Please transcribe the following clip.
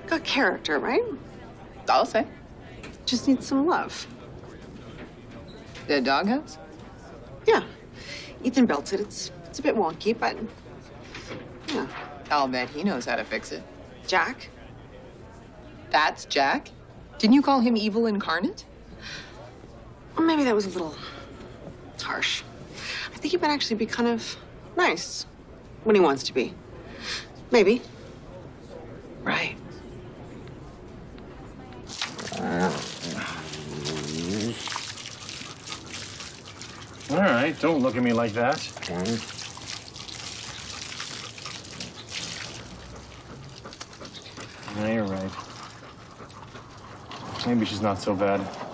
Got character, right? I'll say. Just needs some love. The doghouse? Yeah. Ethan built it. It's a bit wonky, but yeah. I'll bet he knows how to fix it. Jack? That's Jack? Didn't you call him evil incarnate? Well, maybe that was a little harsh. I think he might actually be kind of nice when he wants to be. Maybe. Right. All right, don't look at me like that. No, you're right. Maybe she's not so bad.